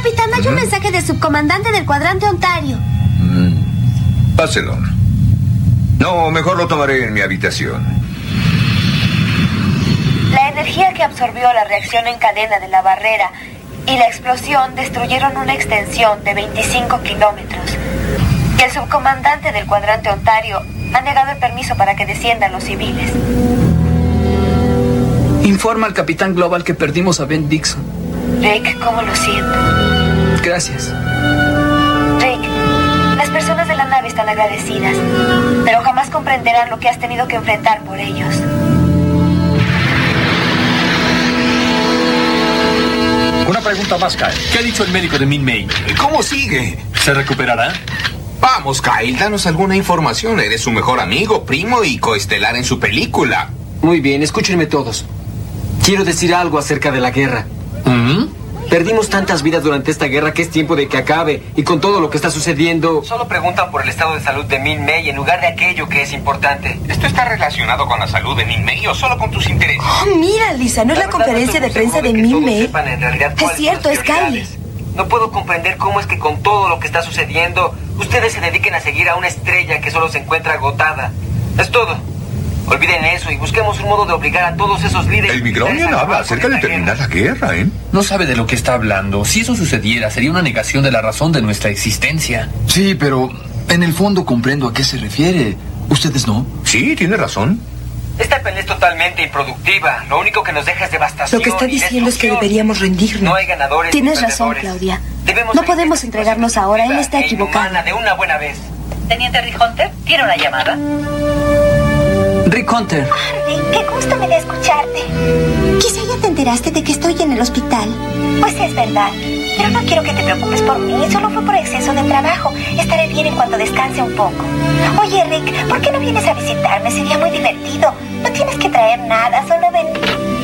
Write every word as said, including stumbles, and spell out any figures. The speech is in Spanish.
Capitán, hay un mensaje del subcomandante del cuadrante Ontario. Mm. Páselo. No, mejor lo tomaré en mi habitación. La energía que absorbió la reacción en cadena de la barrera y la explosión destruyeron una extensión de veinticinco kilómetros. Y el subcomandante del cuadrante Ontario ha negado el permiso para que desciendan los civiles. Informa al Capitán Global que perdimos a Ben Dixon. Rick, ¿cómo lo siento? Gracias. Rick, las personas de la nave están agradecidas, pero jamás comprenderán lo que has tenido que enfrentar por ellos. Una pregunta más, Kyle. ¿Qué ha dicho el médico de Min May? ¿Cómo sigue? ¿Se recuperará? Vamos, Kyle, danos alguna información. Eres su mejor amigo, primo y coestelar en su película. Muy bien, escúchenme todos. Quiero decir algo acerca de la guerra. ¿Mm? Perdimos tantas vidas durante esta guerra que es tiempo de que acabe. Y con todo lo que está sucediendo... Solo preguntan por el estado de salud de Min May en lugar de aquello que es importante. ¿Esto está relacionado con la salud de Min May o solo con tus intereses? Oh, mira, Lisa, ¿no es la, la conferencia de prensa de Min May? Es cierto, es Kyle. No puedo comprender cómo es que con todo lo que está sucediendo, ustedes se dediquen a seguir a una estrella que solo se encuentra agotada. Es todo. Olviden eso y busquemos un modo de obligar a todos esos líderes... El Migronian habla acerca de terminar la guerra, ¿eh? No sabe de lo que está hablando. Si eso sucediera, sería una negación de la razón de nuestra existencia. Sí, pero en el fondo comprendo a qué se refiere. ¿Ustedes no? Sí, tiene razón. Esta pelea es totalmente improductiva. Lo único que nos deja es devastación. Lo que está diciendo es que deberíamos rendirnos. No hay ganadores. Tienes razón, Claudia. Debemos no podemos entregarnos ahora. Él está equivocado. De una buena vez. Teniente Rick Hunter, ¿tiene una llamada? Rick Hunter. Oh, Rick, qué gusto me da escucharte. Quizá ya te enteraste de que estoy en el hospital. Pues es verdad. Pero no quiero que te preocupes por mí. Solo fue por exceso de trabajo. Estaré bien en cuanto descanse un poco. Oye, Rick, ¿por qué no vienes a visitarme? Sería muy divertido. No tienes que traer nada. Solo ven...